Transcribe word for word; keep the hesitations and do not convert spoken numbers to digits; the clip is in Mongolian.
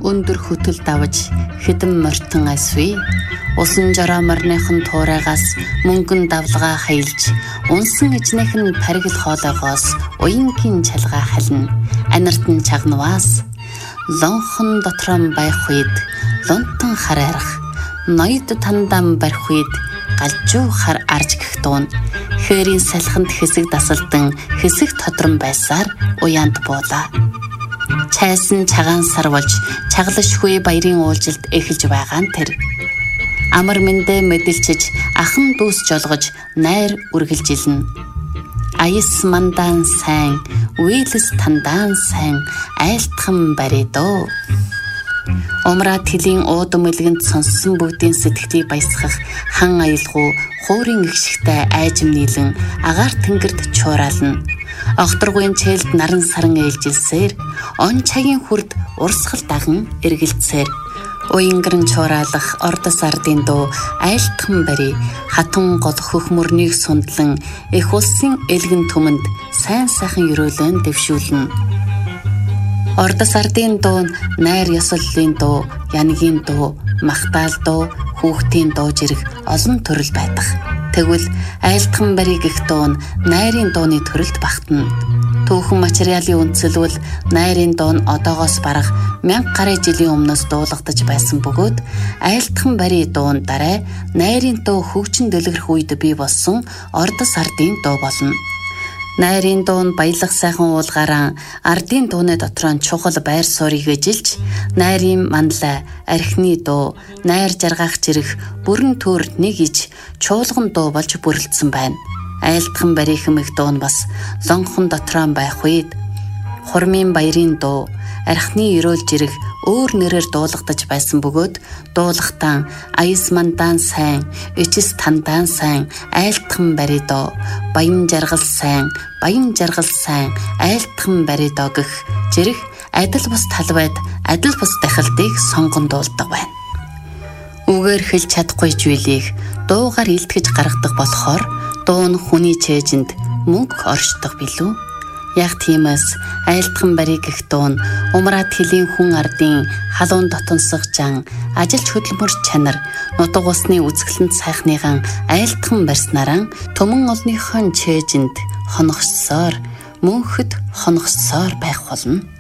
өндөр хөтөл давж хэдэн мортон асви. Усан жороо морныхон туурайгаас мөнгөн давлгаа хаялж, унсан ижнэхэн паргил хоолойгоос уянгийн чалгаа хална. Анартан чагнаваас лонхон дотрон байх үед лонтон хараарах, ноёд тандам барих үед галжуу хар арж гэх дуун. Хээрийн салхинд хэсэг дасалдан хэсэг тодрон байсаар уяанд буулаа. Чайсан чагаан сарвалж чаглашгүй баярын уулжилт эхэлж байгаа нь тэр. Амар мэндэ мэдэлчиж ахан дүүс жолгож найр үргэлжилнэ. Аяс мандаан сайн, үйлэс тандаан сайн, айлтхан баридоо. Умраа тэлийн уудам элгэнд сонссон бүгдийн сэтгэлийг баясгах хан аялгуу хуурын ихшигтэй айжим нийлэн агаар тэнгэрд чуурална. Огторгуйн чэлд наран саран ээлжилсээр он цагийн хүрд урсгал даган эргэлцээр уянгэрн чууралах ордос ардын дуу айлтхан бари хатан гол хөх мөрнийг сундлан их улсын элгэн түмэнд сайн сайхан өрөөлөн дэвшүүлнэ. Ордос ардын дуу найр ёслолын дуу, янагийн дуу, махтаал дуу, хүүхдийн дуу зэрэг олон төрөл байдаг. Тэгвэл айлтхан бари гэх дуу нь найрын дууны төрөлд багтана. Түүхэн материалын үндсэлвэл найрын дуу нь одоогоос бараг мянга гаруй жилийн өмнөөс дуулагдаж байсан бөгөөд айлтхан бари дуу нь дараа найрын дуу хөгжин дэлгэрэх үед бий болсон ордос ардын дуу болно. Найрын дуу нь баялаг сайхан уулгаараа ардын дууны дотор нь чухал байр суурийг эжилж, найрын манлай, архины дуу, найр жаргах зэрэг бүрэн төр нэг иж чуулган дуу болж бүрэлдсэн байна. Айлтхан бари хэмэх дуу нь бас лонхон дотроо байх үед хурмын баярын дуу, архины өрөөл зэрэг өөр нэрээр дуулагдаж байсан бөгөөд дуулахтаа аяс мандаан сайн, ичис тандаан сайн, айлтхан бари доо, баян жаргал сайн, баян жаргал сайн, айлтхан бари доо гэх зэрэг адил бус талбайд адил бус дахилтыг сонгон дуулдаг байна. Үгээр хэлж чадахгүй зүйлийг дуугаар илтгэж гаргадаг болохоор дуу нь хүний чэйжинд мөнгө оршдог билүү? Яг тиймээс айлтхан бари гэх дуу нь умраа тэлийн хүн ардын халуун дотонсох жан, ажилч хөдөлмөр чанар, нутаг усны үзэсгэлэнт сайхныган айлтхан барьснараа төмөн олныхон чэйжинд хоногсоор, мөнхөд хоногсоор байх болно.